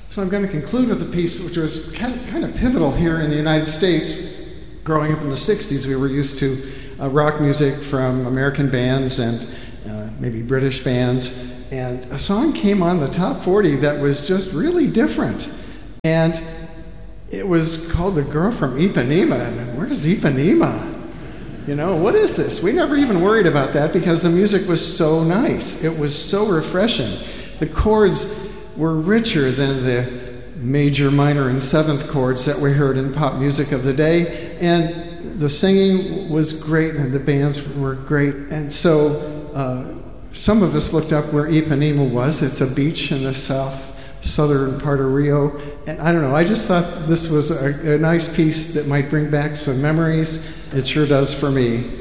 So I'm going to conclude with a piece which was kind of pivotal here in the United States. Growing up in the 60s, we were used to rock music from American bands and maybe British bands. And a song came on the top 40 that was just really different. And it was called The Girl from Ipanema. And where's Ipanema? You know, what is this? We never even worried about that because the music was so nice. It was so refreshing. The chords were richer than the major, minor, and seventh chords that we heard in pop music of the day. And the singing was great, and the bands were great. And so some of us looked up where Ipanema was. It's a beach in the southern part of Rio. And I don't know, I just thought this was a nice piece that might bring back some memories. It sure does for me.